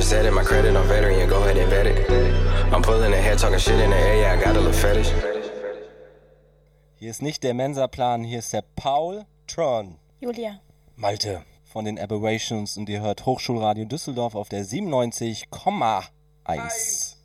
said it, my credit on veteran, go ahead and bet it. I'm pulling ahead, talking shit in the air, yeah, I got a little fetish. Hier ist nicht der Mensa-Plan, hier ist der Paul Tron. Julia. Malte von den Aberrations und ihr hört Hochschulradio Düsseldorf auf der 97,1.